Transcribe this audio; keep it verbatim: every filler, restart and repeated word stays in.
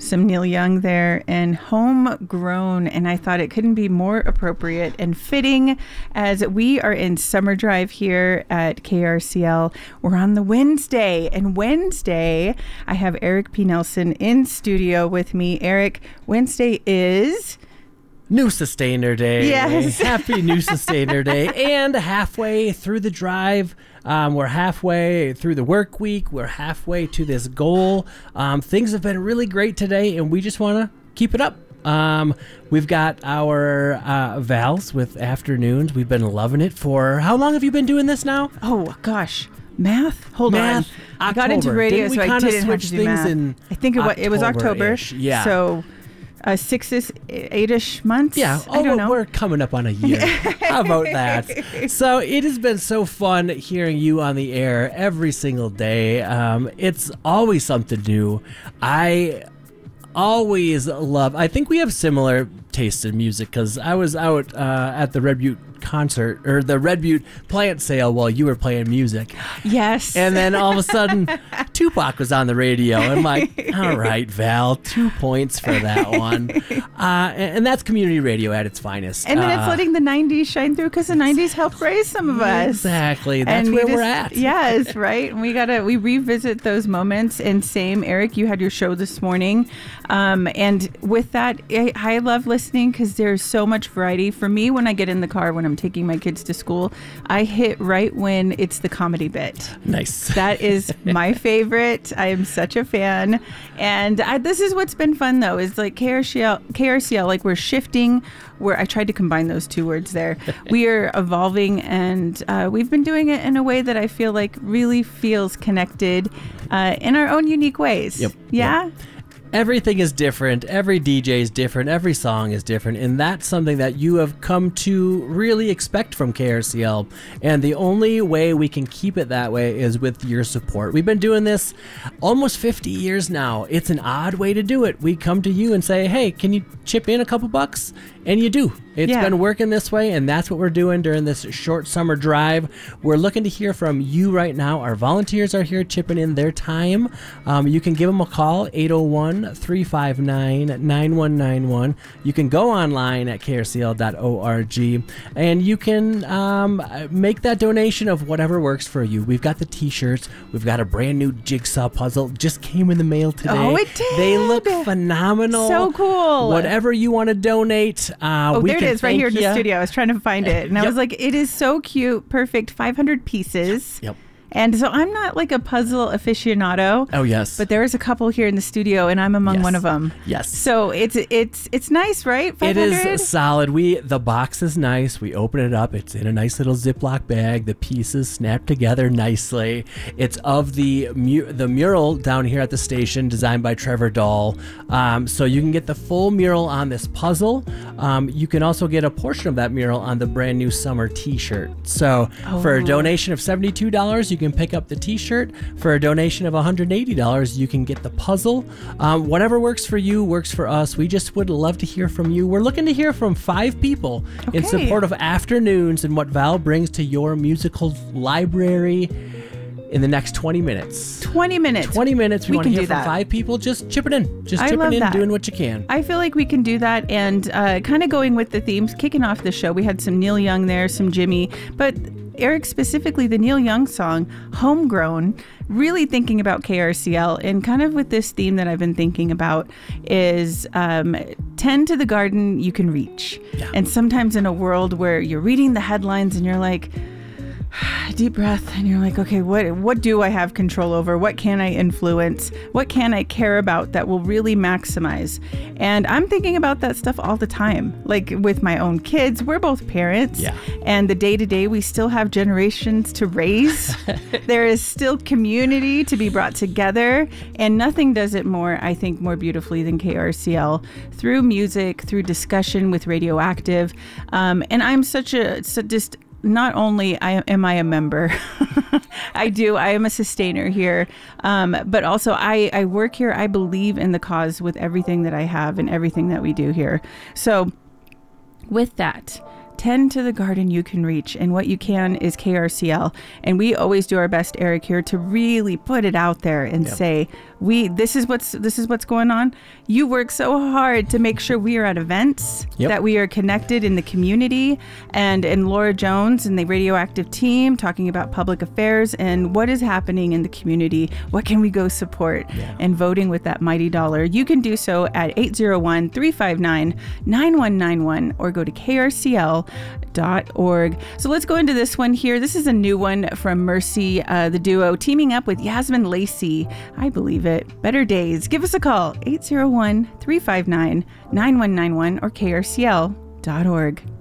some Neil Young there, and Homegrown, and I thought it couldn't be more appropriate and fitting as we are in summer drive here at K R C L. We're on the Wednesday, and Wednesday I have Eric P. Nelson in studio with me. Eric, Wednesday is... New Sustainer Day. Yes. Happy New Sustainer Day. And halfway through the drive, um, we're halfway through the work week. We're halfway to this goal. Um, things have been really great today, and we just want to keep it up. Um, we've got our uh, Vals with afternoons. We've been loving it for... How long have you been doing this now? Oh, gosh. Math? Hold math, on. October. I got into radio, didn't we so I kinda didn't have switch to do things math. in I think it was, it was October. Yeah. So... Uh, six-ish, eight-ish months? Yeah. Oh, I don't know. We're coming up on a year. How about that? So it has been so fun hearing you on the air every single day. Um, it's always something new. I always love... I think we have similar tastes in music because I was out uh, at the Red Butte concert or the Red Butte plant sale while you were playing music. Yes. And then all of a sudden Tupac was on the radio. I'm like, all right, Val, two points for that one. Uh, and, and that's community radio at its finest. And then uh, it's letting the nineties shine through because the nineties helped raise some of us. Exactly. That's and where we we're just, at. Yes, right. And we gotta we revisit those moments. And same, Eric, you had your show this morning. Um, and with that, I, I love listening because there's so much variety. For me, when I get in the car, when I'm taking my kids to school, I hit right when it's the comedy bit. Nice. That is my favorite. I am such a fan. And I, this is what's been fun, though, is like K R C L, K R C L, like we're shifting. Where I tried to combine those two words there. We are evolving, and uh, we've been doing it in a way that I feel like really feels connected uh, in our own unique ways. Yep. Yeah? Yep. Everything is different. Every D J is different. Every song is different. And that's something that you have come to really expect from K R C L. And the only way we can keep it that way is with your support. We've been doing this almost fifty years now. It's an odd way to do it. We come to you and say, hey, can you chip in a couple bucks? And you do. It's yeah. been working this way, and that's what we're doing during this short summer drive. We're looking to hear from you right now. Our volunteers are here chipping in their time. Um, you can give them a call, eight oh one, three five nine, nine one nine one. You can go online at k r c l dot org, and you can um, make that donation of whatever works for you. We've got the t-shirts. We've got a brand new jigsaw puzzle. Just came in the mail today. Oh, it did. They look phenomenal. So cool. Whatever you want to donate. Uh, oh, we there it can is, right here in the ya. studio. I was trying to find it, and I Yep. was like, it is so cute, perfect, five hundred pieces. Yep. And so I'm not like a puzzle aficionado. Oh, yes. But there is a couple here in the studio, and I'm among Yes. one of them. Yes. So it's it's it's nice, right? It is solid. We the box is nice. We open it up. It's in a nice little Ziploc bag. The pieces snap together nicely. It's of the mu- the mural down here at the station, designed by Trevor Dahl. Um, so you can get the full mural on this puzzle. Um, you can also get a portion of that mural on the brand new summer T-shirt. So Oh. for a donation of seventy-two dollars, you can pick up the T-shirt. For a donation of one hundred eighty dollars, you can get the puzzle. Um, whatever works for you works for us. We just would love to hear from you. We're looking to hear from five people in Okay. support of afternoons and what Val brings to your musical library in the next twenty minutes. twenty minutes. twenty minutes. We, We want to can hear do from that. five people. Just chipping in. Just I chipping love in, that. doing what you can. I feel like we can do that, and uh, kind of going with the themes, kicking off the show. We had some Neil Young there, some Jimmy, but Eric, specifically the Neil Young song, Homegrown, really thinking about K R C L, and kind of with this theme that I've been thinking about is um, tend to the garden you can reach. Yeah. And sometimes in a world where you're reading the headlines and you're like, deep breath, and you're like, okay, what what do I have control over? What can I influence? What can I care about that will really maximize? And I'm thinking about that stuff all the time. Like with my own kids, we're both parents. Yeah. And the day to day, we still have generations to raise. There is still community to be brought together. And nothing does it more, I think, more beautifully than K R C L through music, through discussion with Radioactive. Um, and I'm such a, so just, not only I, am I a member, I do, I am a sustainer here, um, but also I, I work here. I believe in the cause with everything that I have and everything that we do here. So with that, tend to the garden you can reach, and what you can is K R C L. And we always do our best, Eric, here to really put it out there and Yep. say, We this is what's this is what's going on. You work so hard to make sure we are at events, Yep. that we are connected in the community, and and Laura Jones and the Radioactive team talking about public affairs and what is happening in the community. What can we go support? Yeah. And voting with that mighty dollar. You can do so at eight oh one, three five nine, nine one nine one or go to K R C L dot org. So let's go into this one here. This is a new one from Mercy, uh, the duo, teaming up with Yasmin Lacey. I believe it. Better Days. Give us a call, eight oh one, three five nine, nine one nine one or K R C L dot org.